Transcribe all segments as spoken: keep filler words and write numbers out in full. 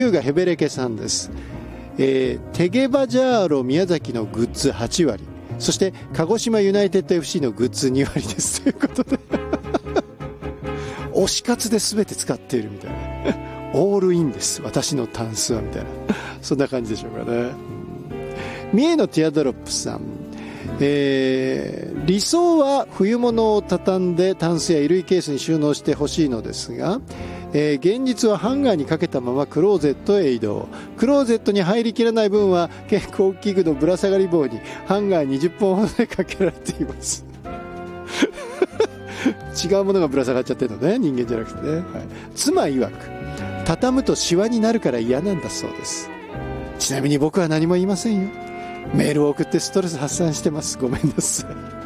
優雅ヘベレケさんです。えー、テゲバジャーロ宮崎のグッズはちわり、そして鹿児島ユナイテッド エフシー のグッズにわりですということで推し活で全て使っているみたいなオールインです私のタンスはみたいなそんな感じでしょうかね、うん、三重のティアドロップさん、えー、理想は冬物を畳んでタンスや衣類ケースに収納してほしいのですが、えー、現実はハンガーにかけたままクローゼットへ移動。クローゼットに入りきらない分は健康器具のぶら下がり棒にハンガーにじゅっぽんほどでかけられています違うものがぶら下がっちゃってるのね、人間じゃなくてね、はい、妻曰く畳むとシワになるから嫌なんだそうです。ちなみに僕は何も言いませんよ。メールを送ってストレス発散してます。ごめんなさ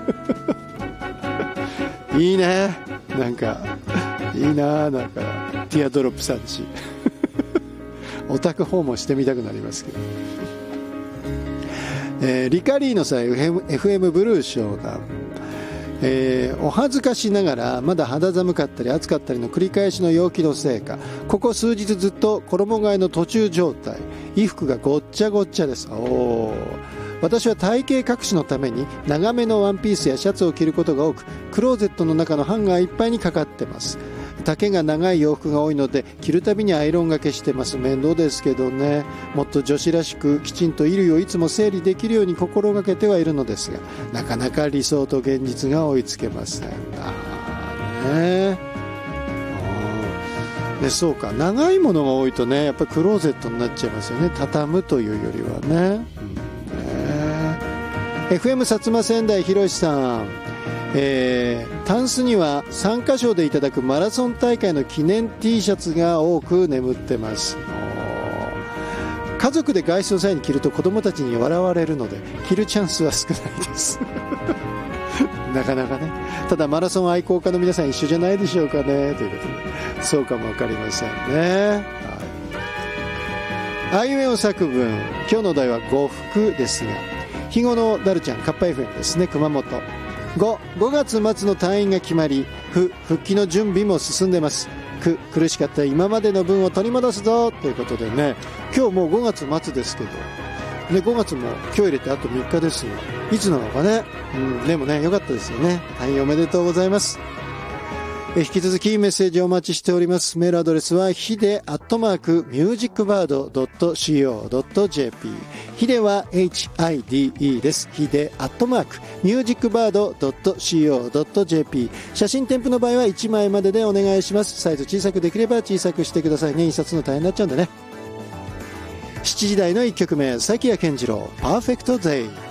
いいいね、なんかいいな、なんかティアドロップさんちお宅訪問してみたくなりますけど、えー、リカリーノさん エフエム ブルー湘南、えー、お恥ずかしながらまだ肌寒かったり暑かったりの繰り返しの陽気のせいか、ここ数日ずっと衣替えの途中状態、衣服がごっちゃごっちゃです。おー、私は体型隠しのために長めのワンピースやシャツを着ることが多く、クローゼットの中のハンガーいっぱいにかかってます。丈が長い洋服が多いので着るたびにアイロンがけしてます。面倒ですけどね、もっと女子らしくきちんと衣類をいつも整理できるように心がけてはいるのですが、なかなか理想と現実が追いつけません。あーねーで、そうか、長いものが多いとね、やっぱりクローゼットになっちゃいますよね。畳むというよりはね、うん、ね エフエム 薩摩仙台ひろしさん、えー、タンスには参加賞でいただくマラソン大会の記念 T シャツが多く眠ってます。家族で外出の際に着ると子供たちに笑われるので着るチャンスは少ないですなかなかね。ただマラソン愛好家の皆さん一緒じゃないでしょうかね、ということでそうかも分かりませんね。はい、あいうえお作文、今日のお題は呉服ですが、日後のダルちゃんカッパ エフエム ですね、熊本。ご、ごがつ末の退院が決まり、ふ、復帰の準備も進んでます。く、苦しかった今までの分を取り戻すぞということでね、今日もうごがつ末ですけど、ね、ごがつも今日入れてあとみっかですよ。いつなのかね、うん、でもね、良かったですよね。退院おめでとうございます。え引き続きメッセージをお待ちしております。メールアドレスはヒデアットマークミュージックバードドットシーオードットジェーピー、ヒデは エイチアイディーイー です。ヒデアットマークミュージックバードドットシーオードットジェーピー、写真添付の場合はいちまいまででお願いします。サイズ小さくできれば小さくしてくださいね。印刷の大変になっちゃうんでね。しちじ台のいっきょくめ、崎谷健次郎パーフェクトデイ。